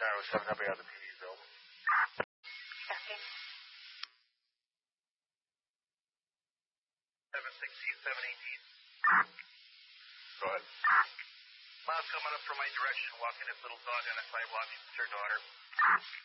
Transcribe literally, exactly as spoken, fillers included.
Charlie seven, help me out of the P D zone. Checking. seven sixteen, seven eighteen. Go ahead. Mom's coming up from my direction, walking this little dog on the sidewalk. It's her daughter.